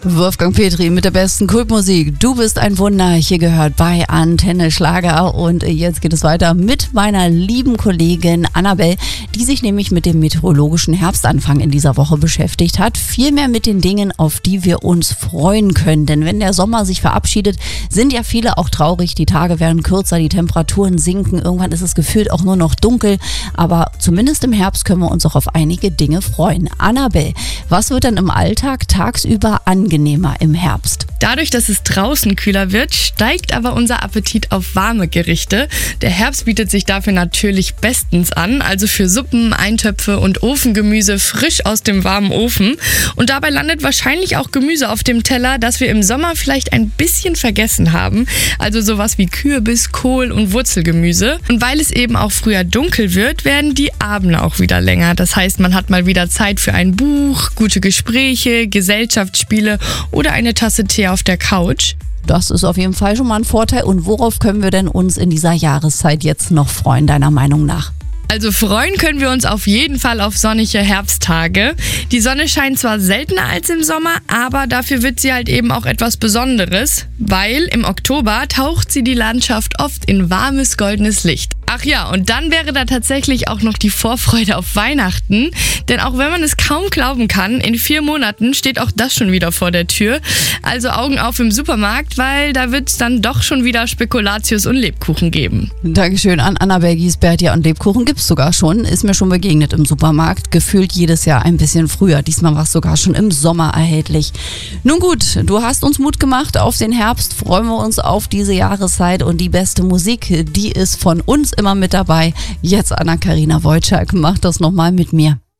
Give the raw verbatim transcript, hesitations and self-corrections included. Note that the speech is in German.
Wolfgang Petri mit der besten Kultmusik. Du bist ein Wunder, hier gehört bei Antenne Schlager. Und jetzt geht es weiter mit meiner lieben Kollegin Annabelle, die sich nämlich mit dem meteorologischen Herbstanfang in dieser Woche beschäftigt hat. Vielmehr mit den Dingen, auf die wir uns freuen können. Denn wenn der Sommer sich verabschiedet, sind ja viele auch traurig. Die Tage werden kürzer, die Temperaturen sinken. Irgendwann ist es gefühlt auch nur noch dunkel. Aber zumindest im Herbst können wir uns auch auf einige Dinge freuen. Annabelle, was wird denn im Alltag tagsüber angenehmer im Herbst? Dadurch, dass es draußen kühler wird, steigt aber unser Appetit auf warme Gerichte. Der Herbst bietet sich dafür natürlich bestens an, also für Suppen, Eintöpfe und Ofengemüse frisch aus dem warmen Ofen. Und dabei landet wahrscheinlich auch Gemüse auf dem Teller, das wir im Sommer vielleicht ein bisschen vergessen haben. Also sowas wie Kürbis, Kohl und Wurzelgemüse. Und weil es eben auch früher dunkel wird, werden die Abende auch wieder länger. Das heißt, man hat mal wieder Zeit für ein Buch, gute Gespräche, Gesellschaftsspiele oder eine Tasse Tee auf der Couch. Das ist auf jeden Fall schon mal ein Vorteil. Und worauf können wir denn uns in dieser Jahreszeit jetzt noch freuen, deiner Meinung nach? Also freuen können wir uns auf jeden Fall auf sonnige Herbsttage. Die Sonne scheint zwar seltener als im Sommer, aber dafür wird sie halt eben auch etwas Besonderes, weil im Oktober taucht sie die Landschaft oft in warmes, goldenes Licht. Ach ja, und dann wäre da tatsächlich auch noch die Vorfreude auf Weihnachten. Denn auch wenn man es kaum glauben kann, in vier Monaten steht auch das schon wieder vor der Tür. Also Augen auf im Supermarkt, weil da wird es dann doch schon wieder Spekulatius und Lebkuchen geben. Dankeschön an Annabelle Giesbert. Ja, und Lebkuchen gibt's sogar schon. Ist mir schon begegnet im Supermarkt. Gefühlt jedes Jahr ein bisschen früher. Diesmal war es sogar schon im Sommer erhältlich. Nun gut, du hast uns Mut gemacht auf den Herbst. Freuen wir uns auf diese Jahreszeit und die beste Musik, die ist von uns immer mit dabei. Jetzt Anna-Karina Wojcik macht das nochmal mit mir.